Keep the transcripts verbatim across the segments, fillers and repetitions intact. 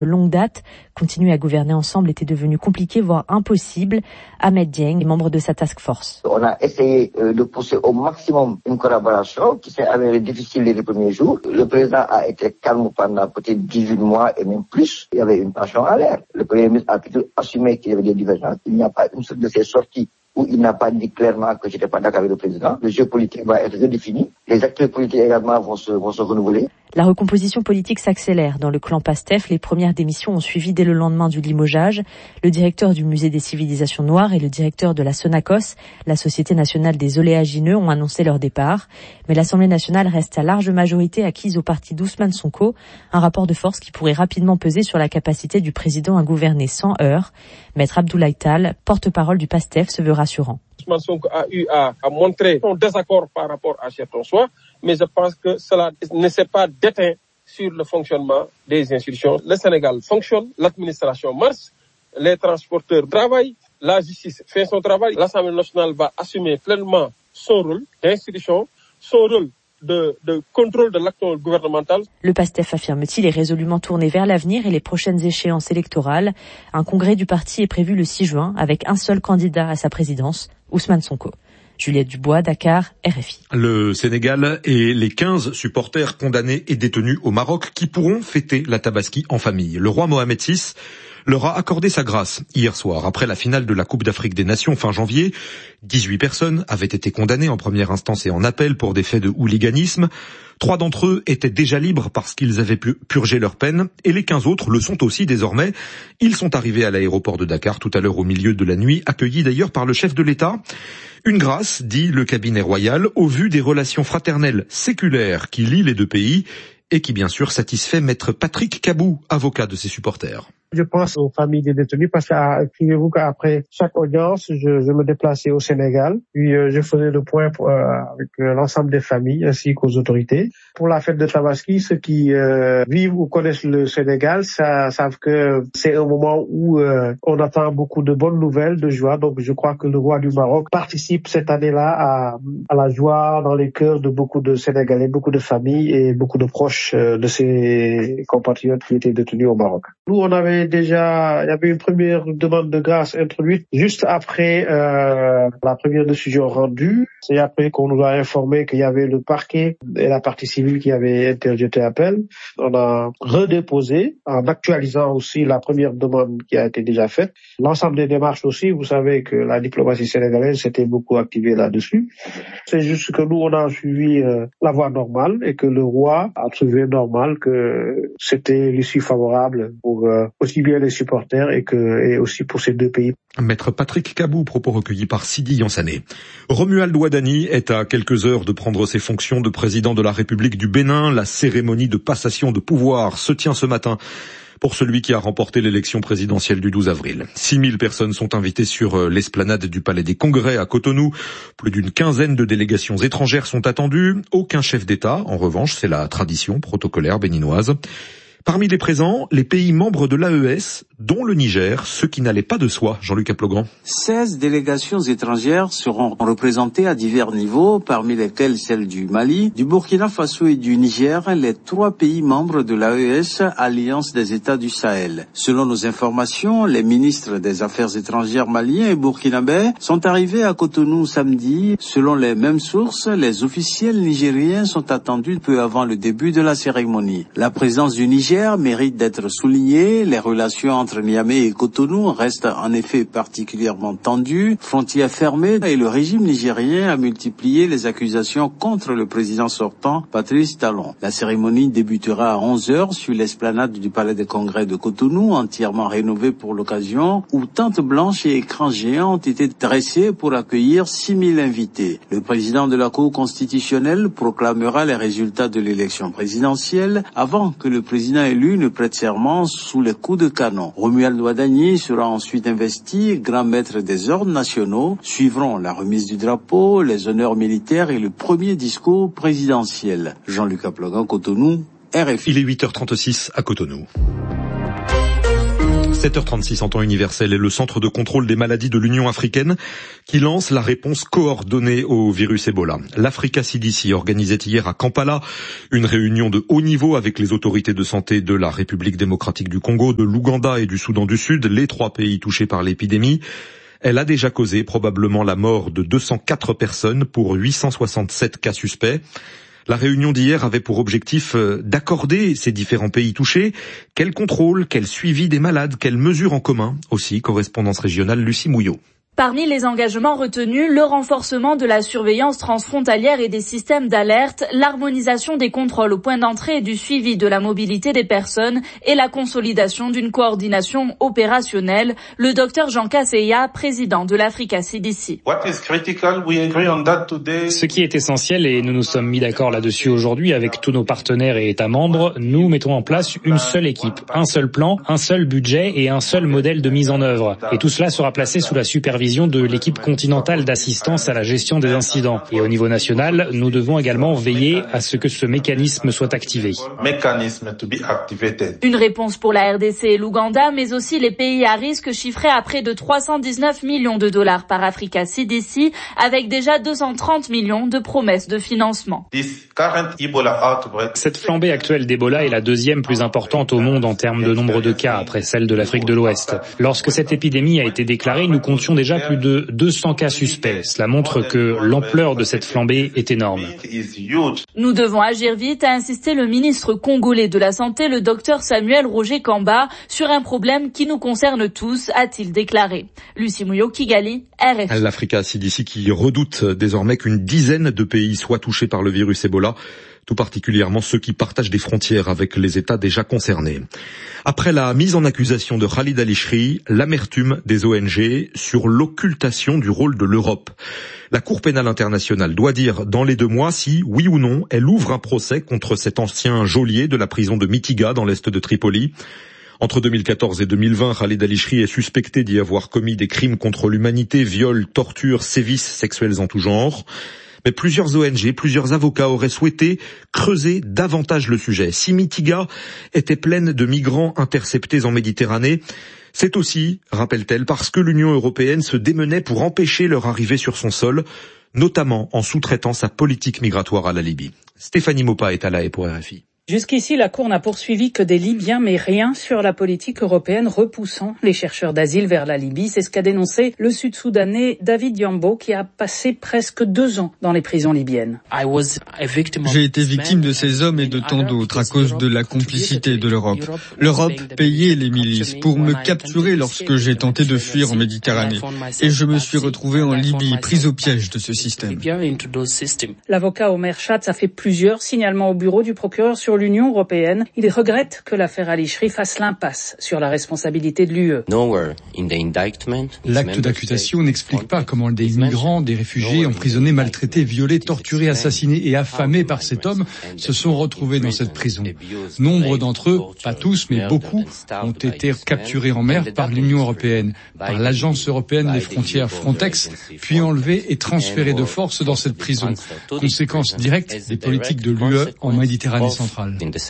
De longue date, continuer à gouverner ensemble était devenu compliqué, voire impossible. Ahmed Dieng est membre de sa task force. On a essayé de pousser au maximum une collaboration qui s'est avérée difficile les premiers jours. Le président a été calme pendant peut-être dix-huit mois et même plus. Il y avait une tension à l'air. Le Premier ministre a plutôt assumé qu'il y avait des divergences. Il n'y a pas une seule de ces sorties où il n'a pas dit clairement que je n'étais pas d'accord avec le président. Le jeu politique va être redéfini. Les acteurs politiques également vont se, vont se renouveler. La recomposition politique s'accélère. Dans le clan PASTEF, les premières démissions ont suivi dès le lendemain du limogeage. Le directeur du Musée des civilisations noires et le directeur de la Sonacos, la Société nationale des oléagineux, ont annoncé leur départ. Mais l'Assemblée nationale reste à large majorité acquise au parti d'Ousmane Sonko, un rapport de force qui pourrait rapidement peser sur la capacité du président à gouverner sans heurts. Maître Abdoulaye Tall, porte-parole du PASTEF, se veut rassurant. Ousmane Sonko a eu à, à montrer son désaccord par rapport à certains choix, mais je pense que cela ne s'est pas déteint sur le fonctionnement des institutions. Le Sénégal fonctionne, l'administration marche, les transporteurs travaillent, la justice fait son travail. L'Assemblée nationale va assumer pleinement son rôle d'institution, son rôle de, de contrôle de l'action gouvernementale. Le PASTEF, affirme-t-il, est résolument tourné vers l'avenir et les prochaines échéances électorales. Un congrès du parti est prévu le six juin avec un seul candidat à sa présidence, Ousmane Sonko. Juliette Dubois, Dakar, R F I. Le Sénégal et les quinze supporters condamnés et détenus au Maroc qui pourront fêter la Tabaski en famille. Le roi Mohamed six leur a accordé sa grâce hier soir après la finale de la Coupe d'Afrique des Nations fin janvier. dix-huit personnes avaient été condamnées en première instance et en appel pour des faits de hooliganisme. Trois d'entre eux étaient déjà libres parce qu'ils avaient pu purger leur peine et les quinze autres le sont aussi désormais. Ils sont arrivés à l'aéroport de Dakar tout à l'heure au milieu de la nuit, accueillis d'ailleurs par le chef de l'État. Une grâce, dit le cabinet royal, au vu des relations fraternelles séculaires qui lient les deux pays et qui bien sûr satisfait maître Patrick Kabou, avocat de ses supporters. Je pense aux familles des détenus parce que, figurez-vous qu'après chaque audience, je, je me déplaçais au Sénégal, puis euh, je faisais le point pour, euh, avec euh, l'ensemble des familles ainsi qu'aux autorités. Pour la fête de Tabaski, ceux qui euh, vivent ou connaissent le Sénégal ça, savent que c'est un moment où euh, on attend beaucoup de bonnes nouvelles, de joie. Donc je crois que le roi du Maroc participe cette année-là à, à la joie dans les cœurs de beaucoup de Sénégalais, beaucoup de familles et beaucoup de proches euh, de ses compatriotes qui étaient détenus au Maroc. Nous, on avait déjà, il y avait une première demande de grâce introduite juste après euh, la première décision rendue. C'est après qu'on nous a informé qu'il y avait le parquet et la partie civile qui avaient interjeté appel. On a redéposé en actualisant aussi la première demande qui a été déjà faite. L'ensemble des démarches aussi, vous savez que la diplomatie sénégalaise s'était beaucoup activée là-dessus. C'est juste que nous, on a suivi euh, la voie normale et que le roi a trouvé normal que c'était l'issue favorable pour euh, aussi bien les supporters et que et aussi pour ces deux pays. Maître Patrick Kabou, propos recueillis par Sidi Yansané. Romuald Ouadani est à quelques heures de prendre ses fonctions de président de la République du Bénin. La cérémonie de passation de pouvoir se tient ce matin pour celui qui a remporté l'élection présidentielle du douze avril. six mille personnes sont invitées sur l'esplanade du Palais des Congrès à Cotonou. Plus d'une quinzaine de délégations étrangères sont attendues. Aucun chef d'État, en revanche, c'est la tradition protocolaire béninoise. Parmi les présents, les pays membres de l'A E S, dont le Niger, ce qui n'allait pas de soi, Jean-Luc Aplogan. seize délégations étrangères seront représentées à divers niveaux, parmi lesquelles celles du Mali, du Burkina Faso et du Niger, les trois pays membres de l'A E S, Alliance des États du Sahel. Selon nos informations, les ministres des Affaires étrangères maliens et burkinabés sont arrivés à Cotonou samedi. Selon les mêmes sources, les officiels nigériens sont attendus peu avant le début de la cérémonie. La présence du Niger mérite d'être soulignée. Les relations entre Niamey et Cotonou restent en effet particulièrement tendues. Frontières fermées et le régime nigérien a multiplié les accusations contre le président sortant, Patrice Talon. La cérémonie débutera à onze heures sur l'esplanade du Palais des Congrès de Cotonou, entièrement rénovée pour l'occasion, où tentes blanches et écrans géants ont été dressés pour accueillir six mille invités. Le président de la Cour constitutionnelle proclamera les résultats de l'élection présidentielle avant que le président élu ne prête serment sous les coups de canon. Romuald Ouadani sera ensuite investi grand maître des ordres nationaux. Suivront la remise du drapeau, les honneurs militaires et le premier discours présidentiel. Jean-Luc Aplogan, Cotonou, R F I. Il est huit heures trente-six à Cotonou. sept heures trente-six en temps universel et le Centre de contrôle des maladies de l'Union africaine qui lance la réponse coordonnée au virus Ebola. L'Africa C D C organisait hier à Kampala une réunion de haut niveau avec les autorités de santé de la République démocratique du Congo, de l'Ouganda et du Soudan du Sud, les trois pays touchés par l'épidémie. Elle a déjà causé probablement la mort de deux cent quatre personnes pour huit cent soixante-sept cas suspects. La réunion d'hier avait pour objectif d'accorder ces différents pays touchés. Quel contrôle, quel suivi des malades, quelles mesures en commun aussi. Correspondance régionale Lucie Mouillot. Parmi les engagements retenus, le renforcement de la surveillance transfrontalière et des systèmes d'alerte, l'harmonisation des contrôles au point d'entrée et du suivi de la mobilité des personnes et la consolidation d'une coordination opérationnelle. Le docteur Jean Kasseya, président de l'Africa C D C. Ce qui est essentiel, et nous nous sommes mis d'accord là-dessus aujourd'hui avec tous nos partenaires et États membres, nous mettons en place une seule équipe, un seul plan, un seul budget et un seul modèle de mise en œuvre. Et tout cela sera placé sous la supervision de l'équipe continentale d'assistance à la gestion des incidents. Et au niveau national, nous devons également veiller à ce que ce mécanisme soit activé. Une réponse pour la R D C et l'Ouganda, mais aussi les pays à risque chiffrés à près de trois cent dix-neuf millions de dollars par Africa C D C, avec déjà deux cent trente millions de promesses de financement. Cette flambée actuelle d'Ebola est la deuxième plus importante au monde en termes de nombre de cas, après celle de l'Afrique de l'Ouest. Lorsque cette épidémie a été déclarée, nous comptions déjà plus de deux cents cas suspects. Cela montre que l'ampleur de cette flambée est énorme. Nous devons agir vite, a insisté le ministre congolais de la Santé, le docteur Samuel Roger Kamba, sur un problème qui nous concerne tous, a-t-il déclaré. Lucie Mouillot, Kigali, R F I. L'Africa C D C qui redoute désormais qu'une dizaine de pays soient touchés par le virus Ebola, tout particulièrement ceux qui partagent des frontières avec les États déjà concernés. Après la mise en accusation de Khalid al-Ishri, l'amertume des O N G sur l'occultation du rôle de l'Europe. La Cour pénale internationale doit dire dans les deux mois si, oui ou non, elle ouvre un procès contre cet ancien geôlier de la prison de Mitiga dans l'est de Tripoli. Entre deux mille quatorze et deux mille vingt, Khalid al-Ishri est suspecté d'y avoir commis des crimes contre l'humanité, viols, tortures, sévices sexuels en tout genre. Mais plusieurs O N G, plusieurs avocats auraient souhaité creuser davantage le sujet. Si Mitiga était pleine de migrants interceptés en Méditerranée, c'est aussi, rappelle-t-elle, parce que l'Union européenne se démenait pour empêcher leur arrivée sur son sol, notamment en sous-traitant sa politique migratoire à la Libye. Stéphanie Mopa est à La Haye pour R F I. Jusqu'ici, la Cour n'a poursuivi que des Libyens, mais rien sur la politique européenne repoussant les chercheurs d'asile vers la Libye. C'est ce qu'a dénoncé le Sud-Soudanais David Yambo, qui a passé presque deux ans dans les prisons libyennes. J'ai été victime de ces hommes et de tant d'autres à cause de la complicité de l'Europe. L'Europe payait les milices pour me capturer lorsque j'ai tenté de fuir en Méditerranée. Et je me suis retrouvé en Libye, pris au piège de ce système. L'avocat Omer Schatz a fait plusieurs signalements au bureau du procureur sur l'Union européenne. Il regrette que l'affaire al-Ishri fasse l'impasse sur la responsabilité de l'U E. L'acte d'accusation n'explique pas comment des migrants, des réfugiés emprisonnés, maltraités, violés, torturés, assassinés et affamés par cet homme se sont retrouvés dans cette prison. Nombre d'entre eux, pas tous mais beaucoup, ont été capturés en mer par l'Union européenne, par l'Agence européenne des frontières Frontex, puis enlevés et transférés de force dans cette prison. Conséquence directe des politiques de l'U E en Méditerranée centrale.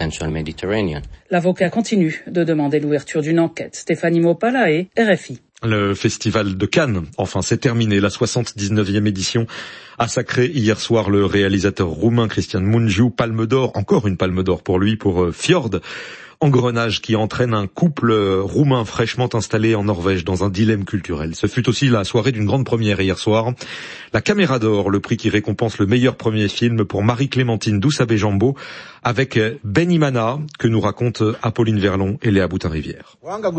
L'avocat continue de demander l'ouverture d'une enquête. Stéphanie Mopala et R F I. Le festival de Cannes, enfin, c'est terminé. La soixante-dix-neuvième édition a sacré hier soir le réalisateur roumain Cristian Mungiu, palme d'or, encore une palme d'or pour lui, pour euh, Fjord. Engrenage qui entraîne un couple roumain fraîchement installé en Norvège dans un dilemme culturel. Ce fut aussi la soirée d'une grande première hier soir. La Caméra d'Or, le prix qui récompense le meilleur premier film pour Marie-Clémentine Doussabé-Jambeau, avec Ben Imana, que nous racontent Apolline Verlon et Léa Boutin-Rivière.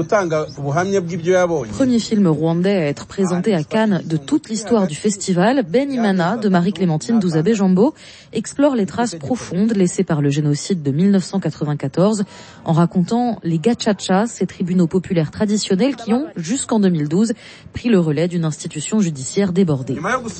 Premier film rwandais à être présenté à Cannes de toute l'histoire du festival, Ben Imana, de Marie-Clémentine Doussabé-Jambeau, explore les traces profondes laissées par le génocide de mille neuf cent quatre-vingt-quatorze en racontant les gachachas, ces tribunaux populaires traditionnels qui ont, jusqu'en deux mille douze, pris le relais d'une institution judiciaire débordée.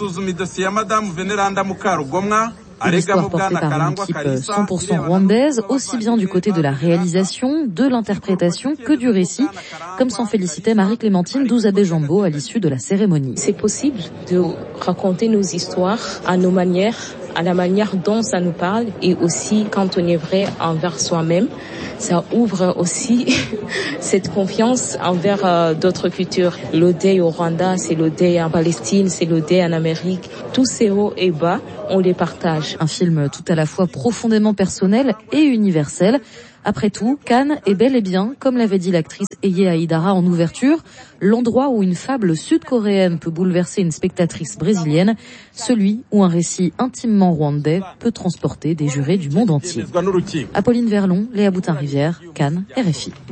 Une histoire portée par une équipe cent pour cent rwandaise, aussi bien du côté de la réalisation, de l'interprétation que du récit, comme s'en félicitait Marie-Clémentine Doussabé-Jambeau à l'issue de la cérémonie. C'est possible de raconter nos histoires à nos manières, à la manière dont ça nous parle et aussi quand on est vrai envers soi-même, ça ouvre aussi cette confiance envers euh, d'autres cultures. L'Odé au Rwanda, c'est l'Odé en Palestine, c'est l'Odé en Amérique. Tous ces hauts et bas, on les partage. Un film tout à la fois profondément personnel et universel. Après tout, Cannes est bel et bien, comme l'avait dit l'actrice Eye Aïdara en ouverture, l'endroit où une fable sud-coréenne peut bouleverser une spectatrice brésilienne, celui où un récit intimement rwandais peut transporter des jurés du monde entier. Apolline Verlon, Léa Boutin-Rivière, Cannes, R F I.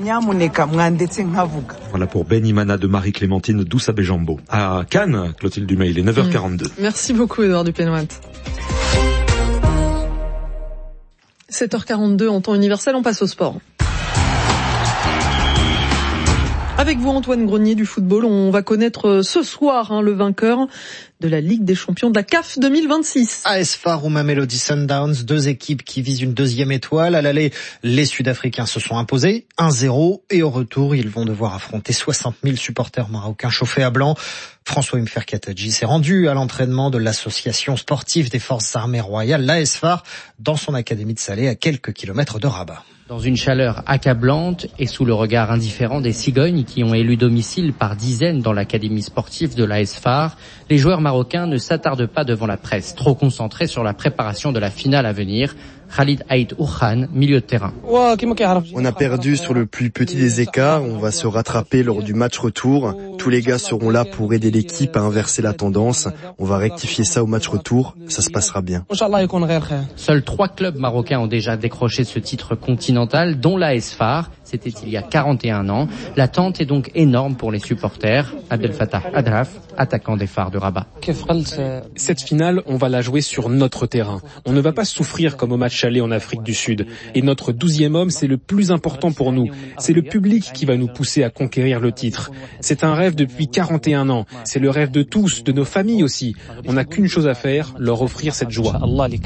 Voilà pour Ben Imana de Marie-Clémentine Doussabé-Jambo. À Cannes, Clotilde Dumais, il est neuf heures quarante-deux. Mmh. Merci beaucoup, Edouard Dupénoat. sept heures quarante-deux en temps universel, on passe au sport. Avec vous, Antoine Grenier du football, on va connaître ce soir hein, le vainqueur de la Ligue des champions de la C A F deux mille vingt-six. A S F A R ou Mamelodi Sundowns, deux équipes qui visent une deuxième étoile. À l'aller, les Sud-Africains se sont imposés un zéro et au retour, ils vont devoir affronter soixante mille supporters marocains chauffés à blanc. François Mferkatadji s'est rendu à l'entraînement de l'association sportive des forces armées royales, l'A S F A R, dans son académie de Salé à quelques kilomètres de Rabat. Dans une chaleur accablante et sous le regard indifférent des cigognes qui ont élu domicile par dizaines dans l'académie sportive de l'A S F A R, les joueurs marocains ne s'attardent pas devant la presse, trop concentrés sur la préparation de la finale à venir. Khalid Aït Ourhan, milieu de terrain. On a perdu sur le plus petit des écarts, on va se rattraper lors du match retour. Tous les gars seront là pour aider l'équipe à inverser la tendance. On va rectifier ça au match retour, ça se passera bien. Seuls trois clubs marocains ont déjà décroché ce titre continental, dont l'A S F A R. C'était il y a quarante et un ans. L'attente est donc énorme pour les supporters. Abdel Fattah Adraf, attaquant des Phares de Rabat. Cette finale, on va la jouer sur notre terrain. On ne va pas souffrir comme au match aller en Afrique du Sud. Et notre douzième homme, c'est le plus important pour nous. C'est le public qui va nous pousser à conquérir le titre. C'est un rêve depuis quarante et un ans. C'est le rêve de tous, de nos familles aussi. On n'a qu'une chose à faire, leur offrir cette joie.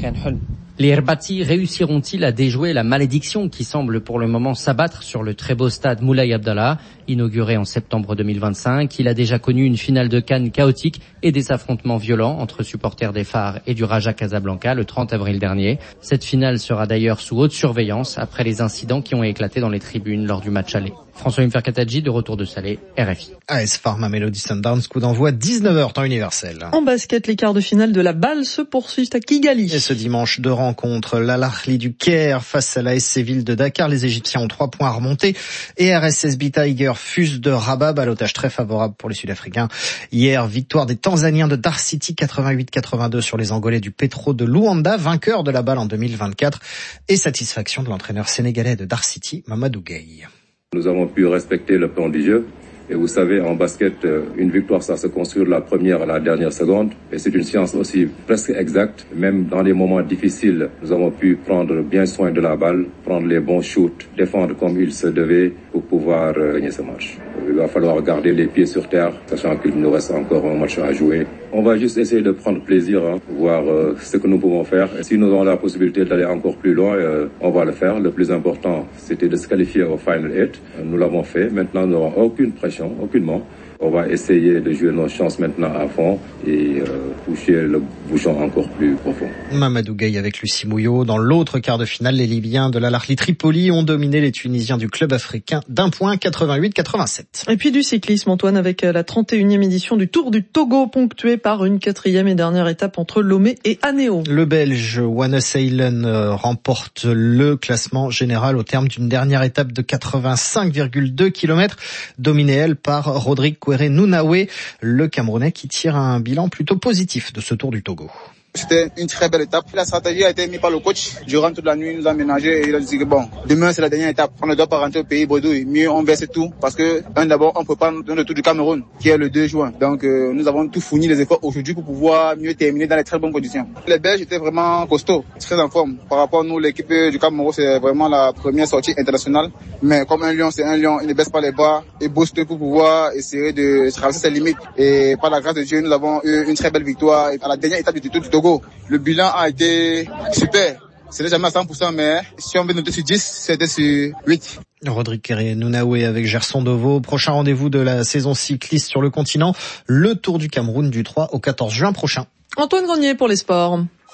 Les Herbati réussiront-ils à déjouer la malédiction qui semble pour le moment s'abattre sur le très beau stade Moulay Abdallah, inauguré en septembre deux mille vingt-cinq. Il a déjà connu une finale de Cannes chaotique et des affrontements violents entre supporters des Phares et du Raja Casablanca le trente avril dernier. Cette finale sera d'ailleurs sous haute surveillance après les incidents qui ont éclaté dans les tribunes lors du match aller. François Mferkatadji de retour de Salé, R F I. A S F A R Mamelodi Sundowns, coup d'envoi dix-neuf heures temps universel. En basket, les quarts de finale de la balle se poursuivent à Kigali. Et ce dimanche, deux rencontres. L'Al Ahly du Caire face à l'A S Séville de Dakar. Les Égyptiens ont trois points à remonter. Et R S S B Tiger fuse de Rabat, ballottage très favorable pour les Sud-Africains. Hier, victoire des Tanzaniens de Dar City quatre-vingt-huit quatre-vingt-deux sur les Angolais du Petro de Luanda, vainqueur de la balle en deux mille vingt-quatre. Et satisfaction de l'entraîneur sénégalais de Dar City, Mamadou Gueye. Nous avons pu respecter le plan du jeu. Et vous savez, en basket, une victoire, ça se construit de la première à la dernière seconde. Et c'est une science aussi presque exacte. Même dans les moments difficiles, nous avons pu prendre bien soin de la balle, prendre les bons shoots, défendre comme il se devait pour pouvoir gagner ce match. Il va falloir garder les pieds sur terre, sachant qu'il nous reste encore un match à jouer. On va juste essayer de prendre plaisir, hein, voir euh, ce que nous pouvons faire. Et si nous avons la possibilité d'aller encore plus loin, euh, on va le faire. Le plus important, c'était de se qualifier au Final Eight. Nous l'avons fait. Maintenant, nous n'avons aucune pression, aucunement. On va essayer de jouer nos chances maintenant à fond et euh, toucher le bouchon encore plus profond. Mamadou Gueye avec Lucie Mouillot. Dans l'autre quart de finale, les Libyens de l'Al Ahly Tripoli ont dominé les Tunisiens du club africain d'un point, quatre-vingt-huit quatre-vingt-sept. Et puis du cyclisme, Antoine, avec la trente et unième édition du Tour du Togo, ponctuée par une quatrième et dernière étape entre Lomé et Anéo. Le Belge Wannes Eilen remporte le classement général au terme d'une dernière étape de quatre-vingt-cinq virgule deux kilomètres, dominée elle par Rodrigue Kouéré Nounaoué, le Camerounais qui tire un bilan plutôt positif de ce Tour du Togo. C'était une très belle étape. La stratégie a été mise par le coach. Durant toute la nuit, il nous a ménagé et il a dit que bon, demain c'est la dernière étape. On ne doit pas rentrer au pays bredouille. Mieux on verse tout parce que, un d'abord, on prépare le Tour du Cameroun qui est le deux juin. Donc euh, nous avons tout fourni les efforts aujourd'hui pour pouvoir mieux terminer dans les très bonnes conditions. Les Belges étaient vraiment costauds, très en forme. Par rapport à nous, l'équipe du Cameroun, c'est vraiment la première sortie internationale. Mais comme un lion, c'est un lion, il ne baisse pas les bras et booste pour pouvoir essayer de traverser ses limites. Et par la grâce de Dieu, nous avons eu une très belle victoire à la dernière étape du Tour du Togo. Le bilan a été super. Ce n'est jamais à cent pour cent, mais si on veut noter sur dix, c'était sur huit. Rodrigue Kouéré Nounaoué avec Gerson Deveau. Prochain rendez-vous de la saison cycliste sur le continent, le Tour du Cameroun du trois au quatorze juin prochain. Antoine Grenier pour les sports.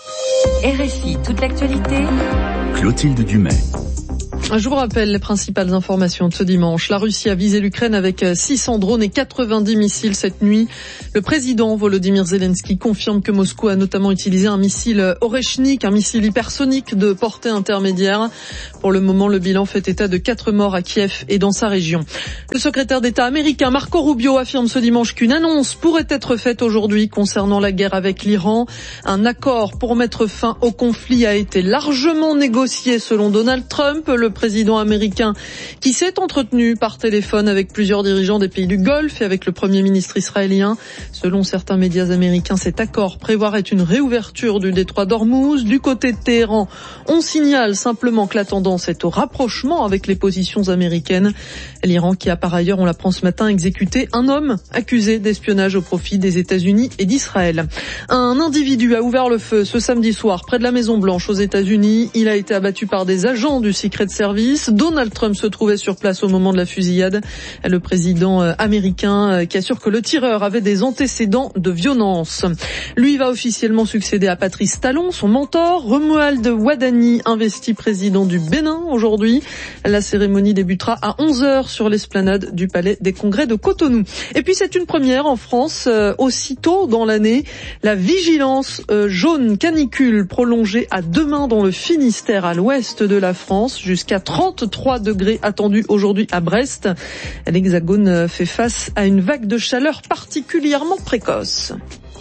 R F I, toute l'actualité. Clotilde Dumais. Je vous rappelle les principales informations de ce dimanche. La Russie a visé l'Ukraine avec six cents drones et quatre-vingt-dix missiles cette nuit. Le président Volodymyr Zelensky confirme que Moscou a notamment utilisé un missile Oreshnik, un missile hypersonique de portée intermédiaire. Pour le moment, le bilan fait état de quatre morts à Kiev et dans sa région. Le secrétaire d'État américain Marco Rubio affirme ce dimanche qu'une annonce pourrait être faite aujourd'hui concernant la guerre avec l'Iran. Un accord pour mettre fin au conflit a été largement négocié selon Donald Trump, le président américain qui s'est entretenu par téléphone avec plusieurs dirigeants des pays du Golfe et avec le premier ministre israélien. Selon certains médias américains, cet accord prévoirait une réouverture du détroit d'Ormuz. Du côté de Téhéran, on signale simplement que la tendance est au rapprochement avec les positions américaines. L'Iran qui a par ailleurs, on l'apprend ce matin, exécuté un homme accusé d'espionnage au profit des États-Unis et d'Israël. Un individu a ouvert le feu ce samedi soir près de la Maison-Blanche aux États-Unis. Il a été abattu par des agents du Secret Service. Donald Trump se trouvait sur place au moment de la fusillade. Le président américain qui assure que le tireur avait des antécédents de violence. Lui va officiellement succéder à Patrice Talon, son mentor. Romuald Wadani, investi président du Bénin aujourd'hui. La cérémonie débutera à onze heures sur l'esplanade du Palais des Congrès de Cotonou. Et puis c'est une première en France, euh, aussitôt dans l'année, la vigilance euh, jaune canicule prolongée à demain dans le Finistère à l'ouest de la France jusqu'à trente-trois degrés attendus aujourd'hui à Brest. L'Hexagone fait face à une vague de chaleur particulièrement précoce.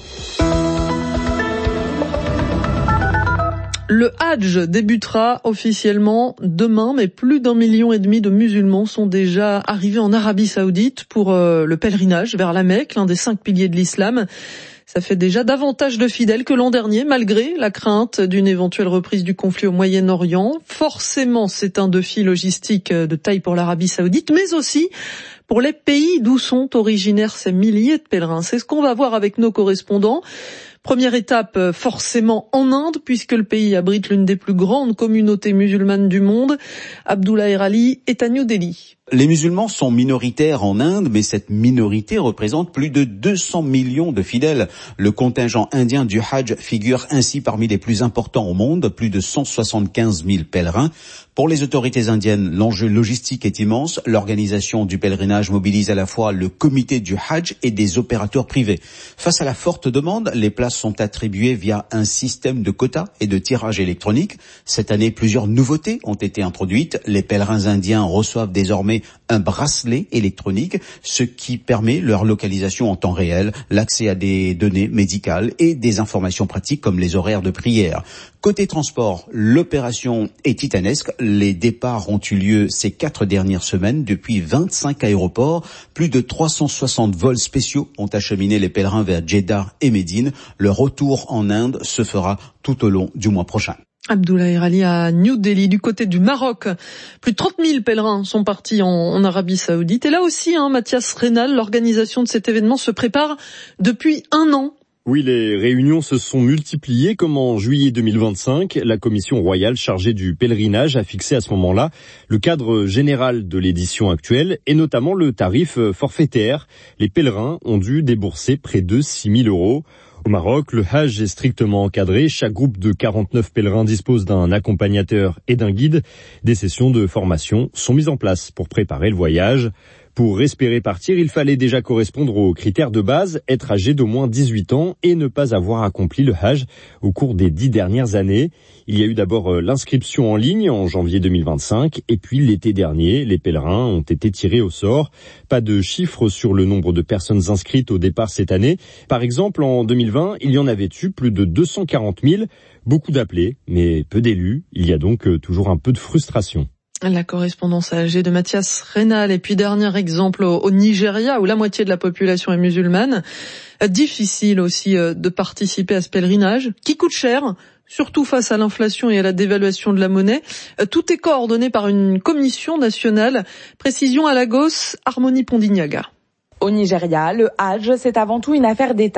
Le Hadj débutera officiellement demain, mais plus d'un million et demi de musulmans sont déjà arrivés en Arabie Saoudite pour euh, le pèlerinage vers la Mecque, l'un des cinq piliers de l'islam. Ça fait déjà davantage de fidèles que l'an dernier, malgré la crainte d'une éventuelle reprise du conflit au Moyen-Orient. Forcément, c'est un défi logistique de taille pour l'Arabie Saoudite, mais aussi pour les pays d'où sont originaires ces milliers de pèlerins. C'est ce qu'on va voir avec nos correspondants. Première étape forcément en Inde, puisque le pays abrite l'une des plus grandes communautés musulmanes du monde. Abdullah Erali est à New Delhi. Les musulmans sont minoritaires en Inde, mais cette minorité représente plus de deux cents millions de fidèles. Le contingent indien du Hajj figure ainsi parmi les plus importants au monde, plus de cent soixante-quinze mille pèlerins. Pour les autorités indiennes, l'enjeu logistique est immense. L'organisation du pèlerinage mobilise à la fois le comité du Hajj et des opérateurs privés. Face à la forte demande, les places sont attribuées via un système de quotas et de tirage électronique. Cette année, plusieurs nouveautés ont été introduites. Les pèlerins indiens reçoivent désormais un bracelet électronique, ce qui permet leur localisation en temps réel, l'accès à des données médicales et des informations pratiques comme les horaires de prière. Côté transport, l'opération est titanesque. Les départs ont eu lieu ces quatre dernières semaines depuis vingt-cinq aéroports. Plus de trois cent soixante vols spéciaux ont acheminé les pèlerins vers Jeddah et Médine. Le retour en Inde se fera tout au long du mois prochain. Abdullah Erali à New Delhi. Du côté du Maroc, plus de trente mille pèlerins sont partis en, en Arabie Saoudite. Et là aussi, hein, Mathias Reynal, l'organisation de cet événement se prépare depuis un an. Oui, les réunions se sont multipliées comme en juillet deux mille vingt-cinq. La commission royale chargée du pèlerinage a fixé à ce moment-là le cadre général de l'édition actuelle et notamment le tarif forfaitaire. Les pèlerins ont dû débourser près de six mille euros. Au Maroc, le Hajj est strictement encadré. Chaque groupe de quarante-neuf pèlerins dispose d'un accompagnateur et d'un guide. Des sessions de formation sont mises en place pour préparer le voyage. Pour espérer partir, il fallait déjà correspondre aux critères de base, être âgé d'au moins dix-huit ans et ne pas avoir accompli le Hajj au cours des dix dernières années. Il y a eu d'abord l'inscription en ligne en janvier deux mille vingt-cinq et puis l'été dernier, les pèlerins ont été tirés au sort. Pas de chiffres sur le nombre de personnes inscrites au départ cette année. Par exemple, en deux mille vingt, il y en avait eu plus de deux cent quarante mille. Beaucoup d'appelés, mais peu d'élus. Il y a donc toujours un peu de frustration. La correspondance à Alger de Mathias Reynal. Et puis dernier exemple au, au Nigeria où la moitié de la population est musulmane. Difficile aussi de participer à ce pèlerinage qui coûte cher, surtout face à l'inflation et à la dévaluation de la monnaie. Tout est coordonné par une commission nationale. Précision à Lagos, Harmonie Pondignaga. Au Nigeria, le Hajj, c'est avant tout une affaire d'État.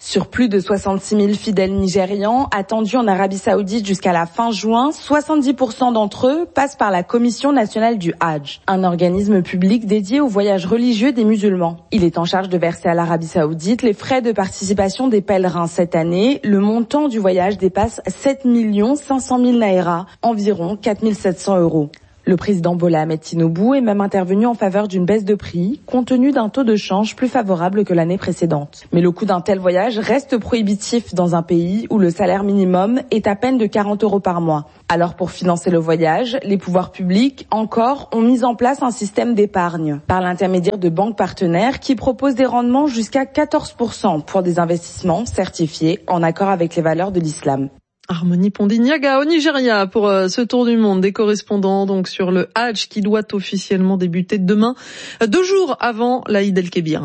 Sur plus de soixante-six mille fidèles nigérians attendus en Arabie Saoudite jusqu'à la fin juin, soixante-dix pour cent d'entre eux passent par la Commission nationale du Hajj, un organisme public dédié au voyage religieux des musulmans. Il est en charge de verser à l'Arabie Saoudite les frais de participation des pèlerins cette année. Le montant du voyage dépasse sept millions cinq cent mille naira, environ quatre mille sept cents euros. Le président Bola Ahmed Tinubu est même intervenu en faveur d'une baisse de prix, compte tenu d'un taux de change plus favorable que l'année précédente. Mais le coût d'un tel voyage reste prohibitif dans un pays où le salaire minimum est à peine de quarante euros par mois. Alors pour financer le voyage, les pouvoirs publics, encore, ont mis en place un système d'épargne par l'intermédiaire de banques partenaires qui proposent des rendements jusqu'à quatorze pour cent pour des investissements certifiés en accord avec les valeurs de l'islam. Harmonie Pondignaga au Nigeria pour euh, ce tour du monde. Des correspondants donc sur le Hajj qui doit officiellement débuter demain, deux jours avant l'Aïd el-Kébir.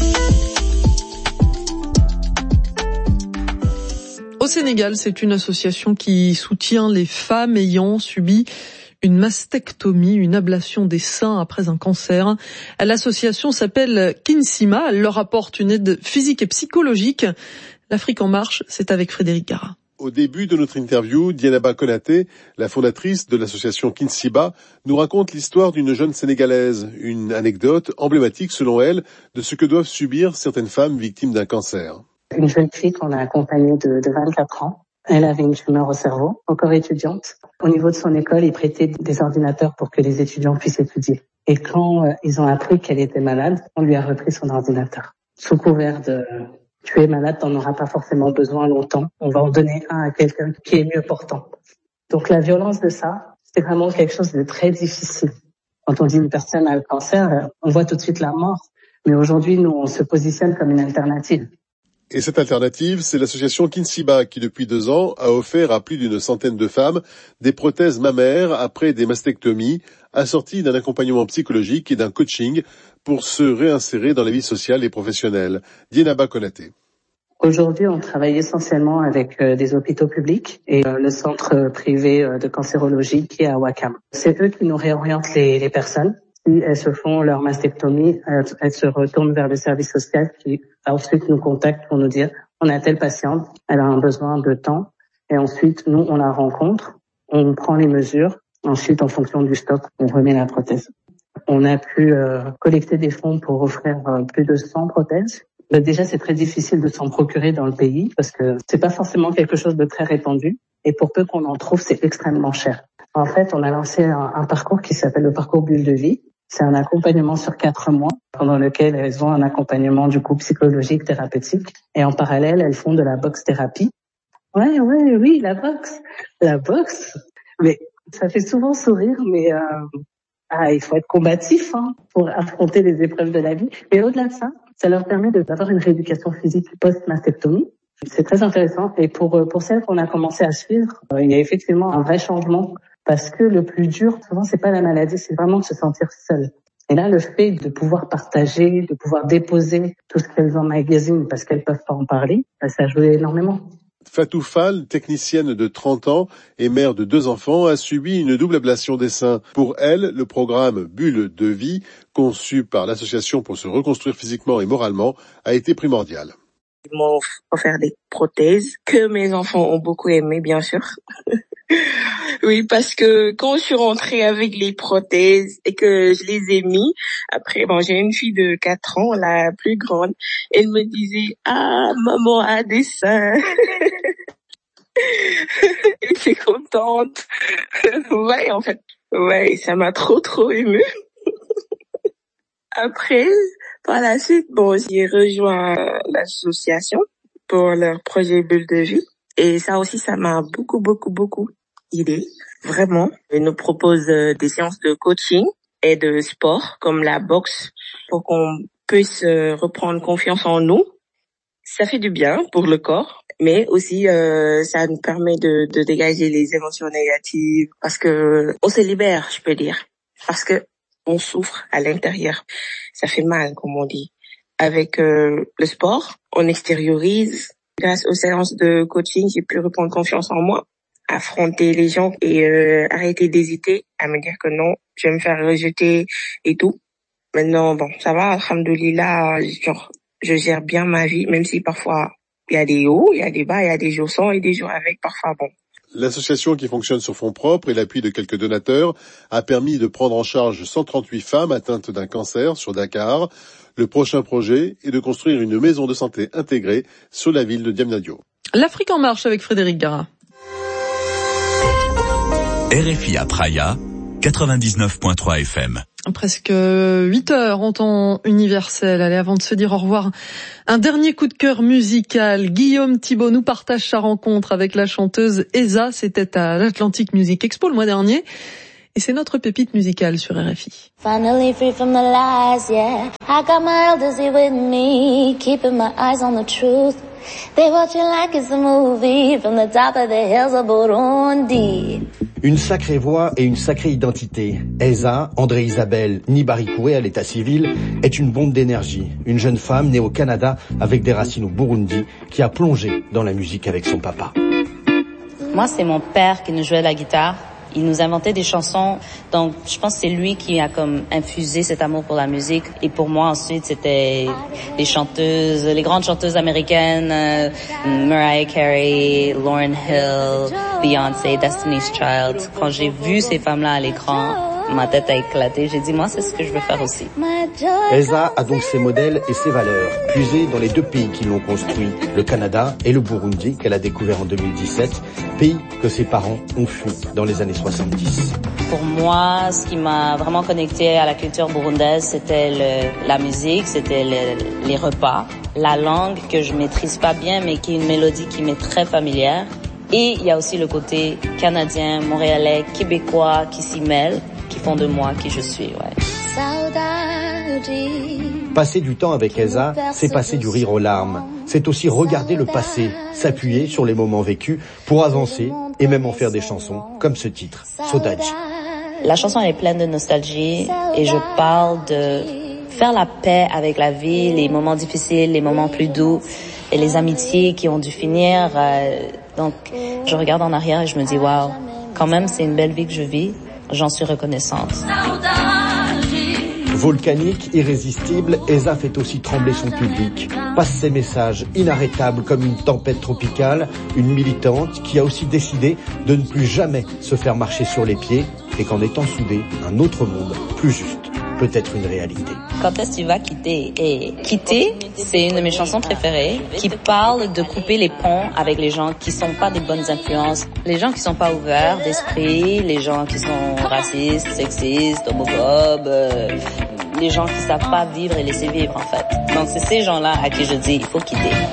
Au Sénégal, c'est une association qui soutient les femmes ayant subi une mastectomie, une ablation des seins après un cancer. L'association s'appelle Kinsima. Elle leur apporte une aide physique et psychologique. L'Afrique en marche, c'est avec Frédéric Gara. Au début de notre interview, Dienaba Konaté, la fondatrice de l'association Kinsiba, nous raconte l'histoire d'une jeune Sénégalaise, une anecdote emblématique selon elle de ce que doivent subir certaines femmes victimes d'un cancer. Une jeune fille qu'on a accompagnée de, de vingt-quatre ans, elle avait une tumeur au cerveau, encore étudiante. Au niveau de son école, ils prêtaient des ordinateurs pour que les étudiants puissent étudier. Et quand euh, ils ont appris qu'elle était malade, on lui a repris son ordinateur. Sous couvert de... Tu es malade, t'en auras pas forcément besoin longtemps. On va en donner un à quelqu'un qui est mieux portant. Donc la violence de ça, c'est vraiment quelque chose de très difficile. Quand on dit une personne a le cancer, on voit tout de suite la mort. Mais aujourd'hui, nous, on se positionne comme une alternative. Et cette alternative, c'est l'association Kinsiba qui, depuis deux ans, a offert à plus d'une centaine de femmes des prothèses mammaires après des mastectomies, assorties d'un accompagnement psychologique et d'un coaching pour se réinsérer dans la vie sociale et professionnelle. Dienaba Konaté. Aujourd'hui, on travaille essentiellement avec euh, des hôpitaux publics et euh, le centre privé euh, de cancérologie qui est à Ouakam. C'est eux qui nous réorientent les, les personnes. Si elles se font leur mastectomie, elles, elles se retournent vers le service social qui ensuite nous contacte pour nous dire on a telle patiente, elle a un besoin de temps et ensuite nous on la rencontre, on prend les mesures, ensuite en fonction du stock on remet la prothèse. On a pu euh, collecter des fonds pour offrir euh, plus de cent prothèses. Mais déjà c'est très difficile de s'en procurer dans le pays parce que c'est pas forcément quelque chose de très répandu et pour peu qu'on en trouve c'est extrêmement cher. En fait on a lancé un, un parcours qui s'appelle le parcours Bulle de Vie. C'est un accompagnement sur quatre mois pendant lequel elles ont un accompagnement du coup psychologique, thérapeutique. Et en parallèle, elles font de la boxe thérapie. Ouais, ouais, oui, la boxe. La boxe. Mais ça fait souvent sourire, mais euh, ah, il faut être combatif hein, pour affronter les épreuves de la vie. Et au-delà de ça, ça leur permet d'avoir une rééducation physique post-mastectomie. C'est très intéressant. Et pour, pour celles qu'on a commencé à suivre, il y a effectivement un vrai changement. Parce que le plus dur, souvent, c'est pas la maladie, c'est vraiment de se sentir seul. Et là, le fait de pouvoir partager, de pouvoir déposer tout ce qu'elles emmagasinent parce qu'elles peuvent pas en parler, ça joue énormément. Fatou Fall, technicienne de trente ans et mère de deux enfants, a subi une double ablation des seins. Pour elle, le programme Bulle de Vie, conçu par l'association pour se reconstruire physiquement et moralement, a été primordial. Ils m'ont offert des prothèses que mes enfants ont beaucoup aimé, bien sûr. Oui, parce que quand je suis rentrée avec les prothèses et que je les ai mis, après, bon, j'ai une fille de quatre ans, la plus grande, elle me disait « Ah, maman a des seins !» Elle était contente. Ouais, en fait, ouais, ça m'a trop, trop émue. Après, par la suite, bon, j'ai rejoint l'association pour leur projet Bulle de Vie. Et ça aussi, ça m'a beaucoup, beaucoup, beaucoup aidé. Vraiment. Ils nous proposent des séances de coaching et de sport, comme la boxe, pour qu'on puisse reprendre confiance en nous. Ça fait du bien pour le corps, mais aussi euh, ça nous permet de, de dégager les émotions négatives, parce que on se libère, je peux dire, parce que on souffre à l'intérieur. Ça fait mal, comme on dit. Avec euh, le sport, on extériorise. Grâce aux séances de coaching, j'ai pu reprendre confiance en moi, affronter les gens et euh, arrêter d'hésiter à me dire que non, je vais me faire rejeter et tout. Maintenant, bon, ça va, alhamdoulilah, genre, je gère bien ma vie, même si parfois Il y a des hauts, il y a des bas, il y a des jours sans et des jours avec, parfois bon. L'association, qui fonctionne sur fonds propres et l'appui de quelques donateurs, a permis de prendre en charge cent trente-huit femmes atteintes d'un cancer sur Dakar. Le prochain projet est de construire une maison de santé intégrée sur la ville de Diamniadio. L'Afrique en marche avec Frédéric Gara. R F I à Praia, quatre-vingt-dix-neuf virgule trois F M. Presque huit heures en temps universel. Allez, avant de se dire au revoir, un dernier coup de cœur musical. Guillaume Thibault nous partage sa rencontre avec la chanteuse Eza. C'était à l'Atlantic Music Expo le mois dernier. Et c'est notre pépite musicale sur R F I. Finally free from the lies, yeah. I got my elders with me, keeping my eyes on the truth. They watch it like it's a movie from the top of the hills of Burundi. Une sacrée voix et une sacrée identité. Eza, André Isabelle Nibarikoué à l'état civil, est une bombe d'énergie. Une jeune femme née au Canada avec des racines au Burundi qui a plongé dans la musique avec son papa. Moi, c'est mon père qui nous jouait la guitare. Il nous inventait des chansons, donc je pense que c'est lui qui a comme infusé cet amour pour la musique. Et pour moi ensuite, c'était les chanteuses, les grandes chanteuses américaines, euh, Mariah Carey, Lauryn Hill, Beyoncé, Destiny's Child. Quand j'ai vu ces femmes-là à l'écran, ma tête a éclaté. J'ai dit, moi, c'est ce que je veux faire aussi. Eza a donc ses modèles et ses valeurs, puisées dans les deux pays qui l'ont construit, le Canada et le Burundi, qu'elle a découvert en deux mille dix-sept, pays que ses parents ont fui dans les années soixante-dix. Pour moi, ce qui m'a vraiment connecté à la culture burundaise, c'était le, la musique, c'était le, les repas, la langue que je maîtrise pas bien, mais qui est une mélodie qui m'est très familière. Et il y a aussi le côté canadien, montréalais, québécois qui s'y mêlent, qui font de moi qui je suis, ouais. Passer du temps avec Eza, c'est passer du rire aux larmes. C'est aussi regarder le passé, s'appuyer sur les moments vécus pour avancer et même en faire des chansons, comme ce titre, Saudade. La chanson elle est pleine de nostalgie et je parle de faire la paix avec la vie, les moments difficiles, les moments plus doux et les amitiés qui ont dû finir. Euh, donc, je regarde en arrière et je me dis, waouh, quand même, c'est une belle vie que je vis. J'en suis reconnaissante. Volcanique, irrésistible, Eza fait aussi trembler son public. Passe ses messages inarrêtables comme une tempête tropicale, une militante qui a aussi décidé de ne plus jamais se faire marcher sur les pieds et qu'en étant soudée, un autre monde, plus juste, peut être une réalité. Quand est-ce que tu vas quitter? Et quitter, c'est une de mes chansons préférées qui parle de couper les ponts avec les gens qui sont pas des bonnes influences, les gens qui sont pas ouverts d'esprit, les gens qui sont racistes, sexistes, homophobes, euh, les gens qui savent pas vivre et laisser vivre en fait. Donc c'est ces gens-là à qui je dis il faut quitter.